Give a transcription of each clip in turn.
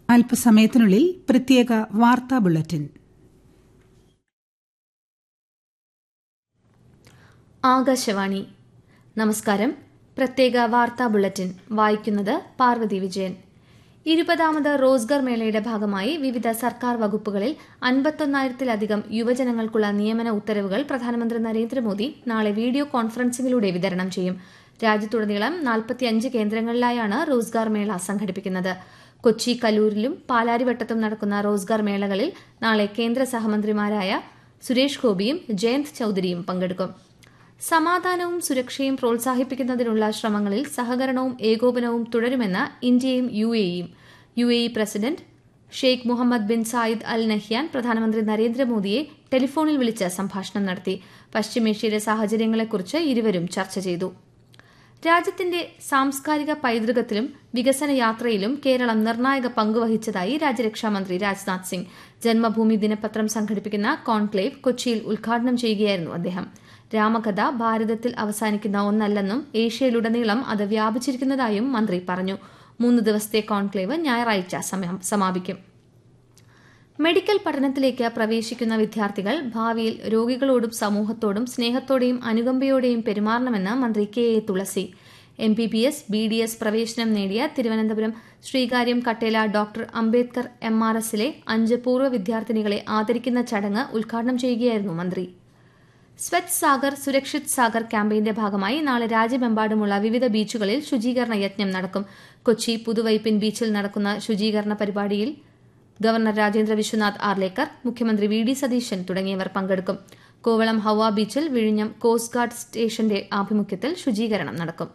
അല്പസമയത്തിനുള്ളിൽ പ്രത്യേക വാർത്താ ബുള്ളറ്റിൻ. ആകാശവാണി. നമസ്കാരം. പ്രത്യേക വാർത്താ ബുള്ളറ്റിൻ വായിക്കുന്നത് പാർവതി വിജയൻ. 20ാമത് റോസ്ഗർ മേളയുടെ ഭാഗമായി വിവിധ സർക്കാർ വകുപ്പുകളിൽ 51,000-ലധികം യുവജനങ്ങൾക്കുള്ള നിയമന ഉത്തരവുകൾ പ്രധാനമന്ത്രി നരേന്ദ്രമോദി നാളെ വീഡിയോ കോൺഫറൻസിംഗിലൂടെ വിതരണം ചെയ്യും. രാജ്യത്തുടനീളം 45 കേന്ദ്രങ്ങളിലായാണ് റോസ്ഗാർ മേള സംഘടിപ്പിക്കുന്നത്. കൊച്ചി, കലൂരിലും പാലാരിവട്ടത്തും നടക്കുന്ന റോസ്ഗാർ മേളകളിൽ നാളെ കേന്ദ്ര സഹമന്ത്രിമാരായ സുരേഷ് ഗോപിയും ജയന്ത് ചൌധരിയും പങ്കെടുക്കും. സമാധാനവും സുരക്ഷയും പ്രോത്സാഹിപ്പിക്കുന്നതിനുള്ള ശ്രമങ്ങളിൽ സഹകരണവും ഏകോപനവും തുടരുമെന്ന് ഇന്ത്യയും UAE president Sheikh Muhammad bin Zayed Al Nahyan പ്രധാനമന്ത്രി നരേന്ദ്രമോദിയെ ടെലിഫോണിൽ വിളിച്ച് സംഭാഷണം നടത്തി. പശ്ചിമേഷ്യയിലെ സാഹചര്യങ്ങളെക്കുറിച്ച് ഇരുവരും ചർച്ച ചെയ്തു. രാജ്യത്തിന്റെ സാംസ്കാരിക പൈതൃകത്തിലും വികസന യാത്രയിലും കേരളം നിർണായക പങ്കുവഹിച്ചതായി രാജ്യരക്ഷാമന്ത്രി രാജ്നാഥ് സിംഗ്. ജന്മഭൂമി ദിനപത്രം സംഘടിപ്പിക്കുന്ന കോൺക്ലേവ് കൊച്ചിയിൽ ഉദ്ഘാടനം ചെയ്യുകയായിരുന്നു അദ്ദേഹം. രാമകഥ ഭാരതത്തിൽ അവസാനിക്കുന്ന ഒന്നല്ലെന്നും ഏഷ്യയിലുടനീളം അത് വ്യാപിച്ചിരിക്കുന്നതായും മന്ത്രി പറഞ്ഞു. 3 ദിവസത്തെ കോൺക്ലേവ് ഞായറാഴ്ച സമാപിക്കും. മെഡിക്കൽ പഠനത്തിലേക്ക് പ്രവേശിക്കുന്ന വിദ്യാർത്ഥികൾ ഭാവിയിൽ രോഗികളോടും സമൂഹത്തോടും സ്നേഹത്തോടെയും അനുകമ്പയോടെയും പെരുമാറണമെന്ന് മന്ത്രി കെ.എ. തുളസി. MBBS, BDS പ്രവേശനം നേടിയ തിരുവനന്തപുരം ശ്രീകാര്യം കട്ടേല ഡോക്ടർ അംബേദ്കർ MRSലെ 5 പൂർവ്വ വിദ്യാർത്ഥിനികളെ ആദരിക്കുന്ന ചടങ്ങ് ഉദ്ഘാടനം ചെയ്യുകയായിരുന്നു മന്ത്രി. സ്വച്ഛ് സാഗർ സുരക്ഷിത് സാഗർ ക്യാമ്പയിന്റെ ഭാഗമായി നാളെ രാജ്യമെമ്പാടുമുള്ള വിവിധ ബീച്ചുകളിൽ ശുചീകരണ യജ്ഞം നടക്കും. കൊച്ചി പുതുവൈപ്പിൻ ബീച്ചിൽ നടക്കുന്ന ശുചീകരണ പരിപാടിയിൽ ഗവർണർ രാജേന്ദ്ര വിശ്വനാഥ് ആർലേക്കർ, മുഖ്യമന്ത്രി വി.ഡി. സതീശൻ തുടങ്ങിയവർ പങ്കെടുക്കും. കോവളം ഹൌവ ബീച്ചിൽ വിഴിഞ്ഞം കോസ്റ്റ് ഗാർഡ് സ്റ്റേഷന്റെ ആഭിമുഖ്യത്തിൽ ശുചീകരണം നടക്കും.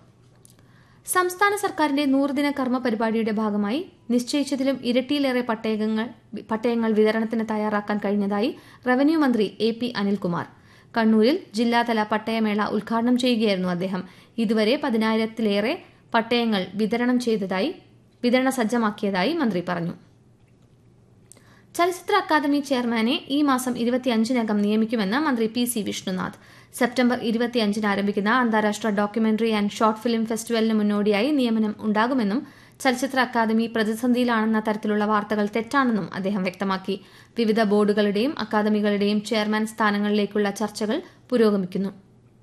സംസ്ഥാന സർക്കാരിന്റെ 100-ദിന കർമ്മ പരിപാടിയുടെ ഭാഗമായി നിശ്ചയിച്ചതിലും ഇരട്ടിയിലേറെ പട്ടയങ്ങൾ വിതരണത്തിന് തയ്യാറാക്കാൻ കഴിഞ്ഞതായി റവന്യൂ മന്ത്രി A.P. അനിൽകുമാർ. കണ്ണൂരിൽ ജില്ലാതല പട്ടയമേള ഉദ്ഘാടനം ചെയ്യുകയായിരുന്നു അദ്ദേഹം. ഇതുവരെ 10,000-ലേറെ പട്ടയങ്ങൾ വിതരണ സജ്ജമാക്കിയതായി മന്ത്രി പറഞ്ഞു. ചലച്ചിത്ര അക്കാദമി ചെയർമാനെ ഈ മാസം 25-നകം നിയമിക്കുമെന്ന് മന്ത്രി P.C. വിഷ്ണുനാഥ്. സെപ്റ്റംബർ 25-ന് ആരംഭിക്കുന്ന അന്താരാഷ്ട്ര ഡോക്യുമെന്ററി ആൻഡ് ഷോർട്ട് ഫിലിം ഫെസ്റ്റിവലിന് മുന്നോടിയായി നിയമനം ഉണ്ടാകുമെന്നും ചലച്ചിത്ര അക്കാദമി പ്രതിസന്ധിയിലാണെന്ന തരത്തിലുള്ള വാർത്തകൾ തെറ്റാണെന്നും അദ്ദേഹം വ്യക്തമാക്കി. വിവിധ ബോർഡുകളുടെയും അക്കാദമികളുടെയും ചെയർമാൻ സ്ഥാനങ്ങളിലേക്കുള്ള ചർച്ചകൾ പുരോഗമിക്കുന്നു.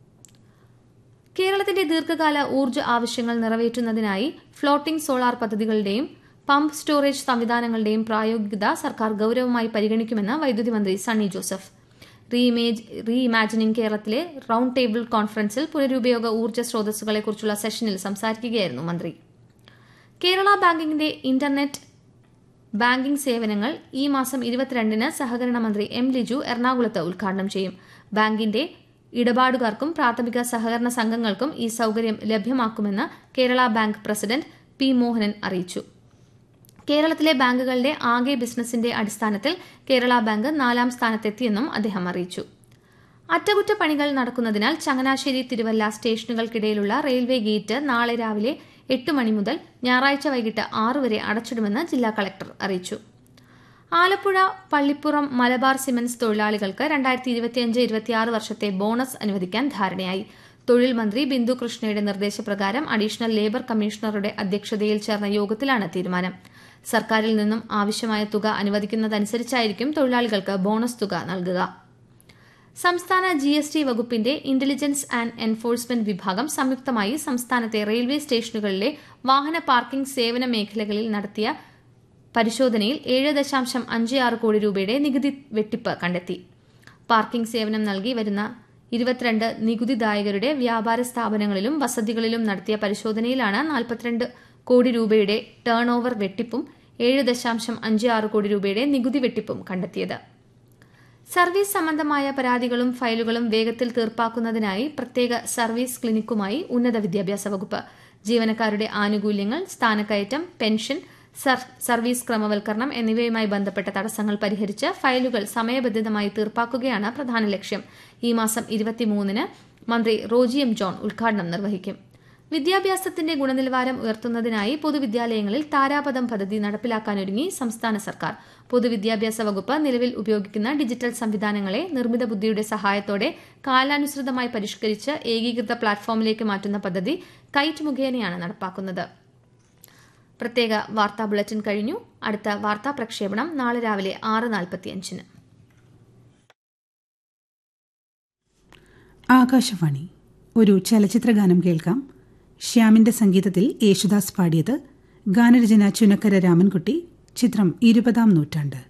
കേരളത്തിന്റെ ദീർഘകാല ഊർജ്ജ ആവശ്യങ്ങൾ നിറവേറ്റുന്നതിനായി ഫ്ലോട്ടിംഗ് സോളാർ പദ്ധതികളുടെയും പമ്പ് സ്റ്റോറേജ് സംവിധാനങ്ങളുടെയും പ്രായോഗികത സർക്കാർ ഗൌരവമായി പരിഗണിക്കുമെന്ന് വൈദ്യുതി മന്ത്രി സണ്ണി ജോസഫ്. റീഇമാജിനിംഗ് കേരളത്തിലെ റൌണ്ട് ടേബിൾ കോൺഫറൻസിൽ പുനരുപയോഗ ഊർജ്ജ സ്രോതസ്സുകളെക്കുറിച്ചുള്ള സെഷനിൽ സംസാരിക്കുകയായിരുന്നു മന്ത്രി. കേരള ബാങ്കിന്റെ ഇന്റർനെറ്റ് ബാങ്കിംഗ് സേവനങ്ങൾ ഈ മാസം 22-ന് സഹകരണ മന്ത്രി M. ലിജു എറണാകുളത്ത് ഉദ്ഘാടനം ചെയ്യും. ബാങ്കിന്റെ ഇടപാടുകാർക്കും പ്രാഥമിക സഹകരണ സംഘങ്ങൾക്കും ഈ സൌകര്യം ലഭ്യമാക്കുമെന്ന് Kerala bank president P. Mohanan അറിയിച്ചു. കേരളത്തിലെ ബാങ്കുകളുടെ ആകെ ബിസിനസിന്റെ അടിസ്ഥാനത്തിൽ കേരള ബാങ്ക് 4-ാം സ്ഥാനത്തെത്തിയെന്നും അദ്ദേഹം അറിയിച്ചു. അറ്റകുറ്റപ്പണികൾ നടക്കുന്നതിനാൽ ചങ്ങനാശ്ശേരി തിരുവല്ല സ്റ്റേഷനുകൾക്കിടയിലുള്ള റെയിൽവേ ഗേറ്റ് നാളെ രാവിലെ 8 മണി മുതൽ ഞായറാഴ്ച വൈകിട്ട് 6 വരെ അടച്ചിടുമെന്ന് ജില്ലാ കളക്ടർ അറിയിച്ചു. ആലപ്പുഴ പള്ളിപ്പുറം മലബാർ സിമന്റ്സ് തൊഴിലാളികൾക്ക് 2025-26 വർഷത്തെ ബോണസ് അനുവദിക്കാൻ ധാരണയായി. തൊഴിൽ മന്ത്രി ബിന്ദു കൃഷ്ണയുടെ നിർദ്ദേശപ്രകാരം അഡീഷണൽ ലേബർ കമ്മീഷണറുടെ അധ്യക്ഷതയിൽ ചേർന്ന യോഗത്തിലാണ് തീരുമാനം. സർക്കാരിൽ നിന്നും ആവശ്യമായ തുക അനുവദിക്കുന്നതനുസരിച്ചായിരിക്കും തൊഴിലാളികൾക്ക് ബോണസ് തുക നൽകുക. സംസ്ഥാന GST വകുപ്പിന്റെ ഇന്റലിജൻസ് ആൻഡ് എൻഫോഴ്സ്മെന്റ് വിഭാഗം സംയുക്തമായി സംസ്ഥാനത്തെ റെയിൽവേ സ്റ്റേഷനുകളിലെ വാഹന പാർക്കിംഗ് സേവന മേഖലകളിൽ നടത്തിയ പരിശോധനയിൽ 7.56 കോടി രൂപയുടെ നികുതി വെട്ടിപ്പ് കണ്ടെത്തി. പാർക്കിംഗ് സേവനം നൽകി വരുന്ന 22 നികുതിദായകരുടെ വ്യാപാര സ്ഥാപനങ്ങളിലും വസതികളിലും നടത്തിയ പരിശോധനയിലാണ് 42 കോടി രൂപയുടെ ടേൺ ഓവർ വെട്ടിപ്പും 7.56 കോടി രൂപയുടെ നികുതി വെട്ടിപ്പും കണ്ടെത്തിയത്. സർവീസ് സംബന്ധമായ പരാതികളും ഫയലുകളും വേഗത്തിൽ തീർപ്പാക്കുന്നതിനായി പ്രത്യേക സർവീസ് ക്ലിനിക്കുമായി ഉന്നത വിദ്യാഭ്യാസ വകുപ്പ്. ജീവനക്കാരുടെ ആനുകൂല്യങ്ങൾ, സ്ഥാനക്കയറ്റം, പെൻഷൻ, സർവീസ് ക്രമവൽക്കരണം എന്നിവയുമായി ബന്ധപ്പെട്ട തടസ്സങ്ങൾ പരിഹരിച്ച് ഫയലുകൾ സമയബന്ധിതമായി തീർപ്പാക്കുകയാണ് പ്രധാന ലക്ഷ്യം. ഈ മാസം 23-ന് മന്ത്രി റോജി M. ജോൺ ഉദ്ഘാടനം നിർവഹിക്കും. വിദ്യാഭ്യാസത്തിന്റെ ഗുണനിലവാരം ഉയർത്തുന്നതിനായി പൊതുവിദ്യാലയങ്ങളിൽ താരാപഥം പദ്ധതി നടപ്പിലാക്കാനൊരുങ്ങി സംസ്ഥാന സർക്കാർ. പൊതുവിദ്യാഭ്യാസ വകുപ്പ് നിലവിൽ ഉപയോഗിക്കുന്ന ഡിജിറ്റൽ സംവിധാനങ്ങളെ നിർമ്മിത ബുദ്ധിയുടെ സഹായത്തോടെ കാലാനുസൃതമായി പരിഷ്കരിച്ച് ഏകീകൃത പ്ലാറ്റ്ഫോമിലേക്ക് മാറ്റുന്ന പദ്ധതി കൈറ്റ് മുഖേനയാണ് നടപ്പാക്കുന്നത്. പ്രത്യേക വാർത്താ ബുള്ളറ്റിൻ കഴിഞ്ഞു. അടുത്ത വാർത്താ പ്രക്ഷേപണം നാളെ രാവിലെ 6:45. ആകാശവാണി. ഒരു ചലച്ചിത്രഗാനം കേൾക്കാം. ശ്യാമിന്റെ സംഗീതത്തിൽ യേശുദാസ് പാടിയത്. ഗാനരചന ചുനക്കര രാമൻകുട്ടി. ചിത്രം 20-ാം നൂറ്റാണ്ട്.